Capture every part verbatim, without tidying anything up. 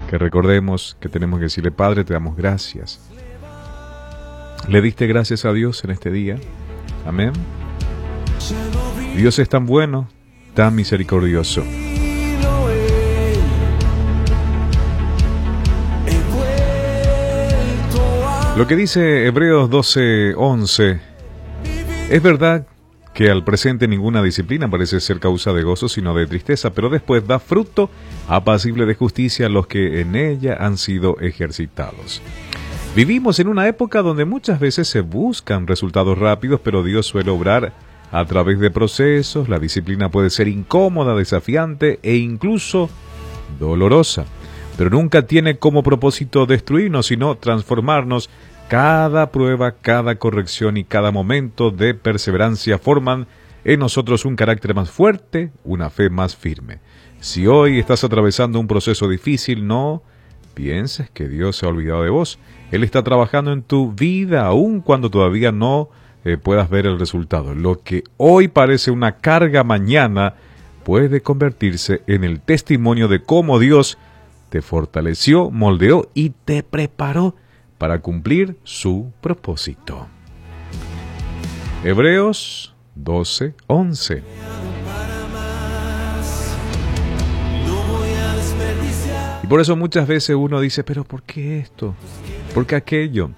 que recordemos que tenemos que decirle, Padre, te damos gracias. ¿Le diste gracias a Dios en este día? Amén. Dios es tan bueno, tan misericordioso. Lo que dice Hebreos doce once, es verdad que al presente ninguna disciplina parece ser causa de gozo, sino de tristeza, pero después da fruto apacible de justicia a los que en ella han sido ejercitados. Vivimos en una época donde muchas veces se buscan resultados rápidos, pero Dios suele obrar a través de procesos. La disciplina puede ser incómoda, desafiante e incluso dolorosa, pero nunca tiene como propósito destruirnos, sino transformarnos. Cada prueba, cada corrección y cada momento de perseverancia forman en nosotros un carácter más fuerte, una fe más firme. Si hoy estás atravesando un proceso difícil, no pienses que Dios se ha olvidado de vos. Él está trabajando en tu vida, aun cuando todavía no eh, puedas ver el resultado. Lo que hoy parece una carga, mañana puede convertirse en el testimonio de cómo Dios te fortaleció, moldeó y te preparó para cumplir su propósito. Hebreos doce once. Y por eso muchas veces uno dice, pero ¿por qué esto? ¿Por qué aquello?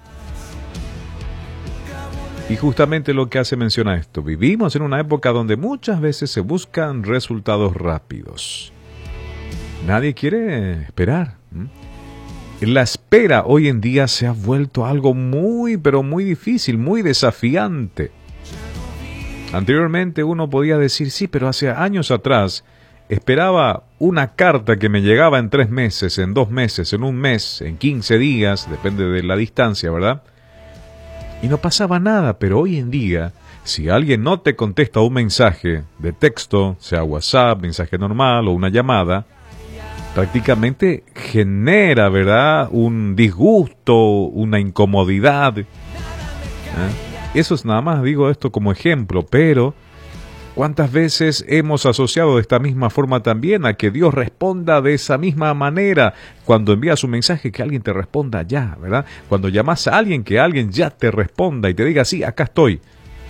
Y justamente lo que hace mención a esto, vivimos en una época donde muchas veces se buscan resultados rápidos. Nadie quiere esperar. ¿Mm? La espera hoy en día se ha vuelto algo muy, pero muy difícil, muy desafiante. Anteriormente uno podía decir, sí, pero hace años atrás esperaba una carta que me llegaba en tres meses, en dos meses, en un mes, en quince días, depende de la distancia, ¿verdad? Y no pasaba nada, pero hoy en día, si alguien no te contesta un mensaje de texto, sea WhatsApp, mensaje normal o una llamada, prácticamente genera, ¿verdad?, un disgusto, una incomodidad. ¿Eh? Eso es nada más, digo esto como ejemplo, pero ¿cuántas veces hemos asociado de esta misma forma también a que Dios responda de esa misma manera? Cuando envías un mensaje, que alguien te responda ya, ¿verdad? Cuando llamas a alguien, que alguien ya te responda y te diga, sí, acá estoy.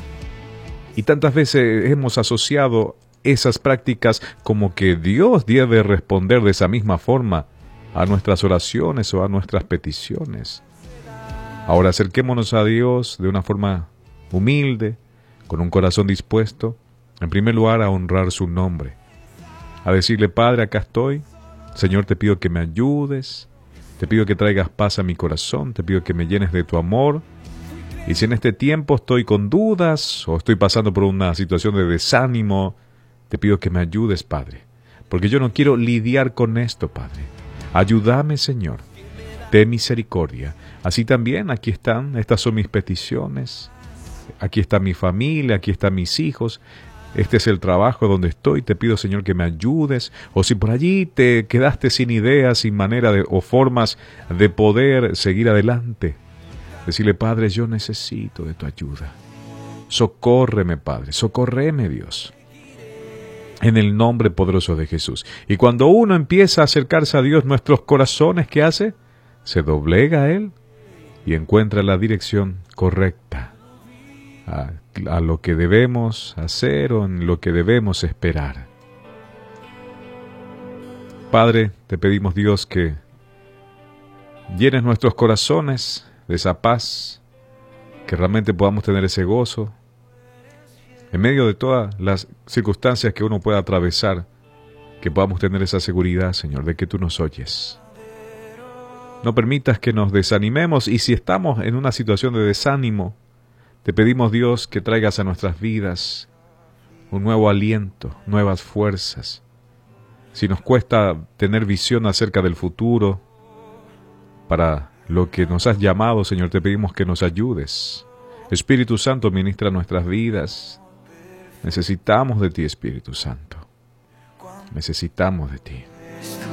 Y tantas veces hemos asociado esas prácticas como que Dios debe responder de esa misma forma a nuestras oraciones o a nuestras peticiones. Ahora acerquémonos a Dios de una forma humilde, con un corazón dispuesto, en primer lugar a honrar su nombre, a decirle, Padre, acá estoy, Señor, te pido que me ayudes, te pido que traigas paz a mi corazón, te pido que me llenes de tu amor, y si en este tiempo estoy con dudas o estoy pasando por una situación de desánimo, te pido que me ayudes, Padre, porque yo no quiero lidiar con esto, Padre. Ayúdame, Señor. Ten misericordia. Así también, aquí están, estas son mis peticiones. Aquí está mi familia, aquí están mis hijos. Este es el trabajo donde estoy. Te pido, Señor, que me ayudes. O si por allí te quedaste sin ideas, sin manera de, o formas de poder seguir adelante, decirle, Padre, yo necesito de tu ayuda. Socórreme, Padre. Socórreme, Dios. En el nombre poderoso de Jesús. Y cuando uno empieza a acercarse a Dios, nuestros corazones, ¿qué hace? Se doblega a Él y encuentra la dirección correcta a, a lo que debemos hacer o en lo que debemos esperar. Padre, te pedimos, Dios, que llenes nuestros corazones de esa paz, que realmente podamos tener ese gozo, en medio de todas las circunstancias que uno pueda atravesar, que podamos tener esa seguridad, Señor, de que tú nos oyes. No permitas que nos desanimemos, y si estamos en una situación de desánimo, te pedimos, Dios, que traigas a nuestras vidas un nuevo aliento, nuevas fuerzas. Si nos cuesta tener visión acerca del futuro, para lo que nos has llamado, Señor, te pedimos que nos ayudes. Espíritu Santo, ministra nuestras vidas. Necesitamos de ti, Espíritu Santo. Necesitamos de ti.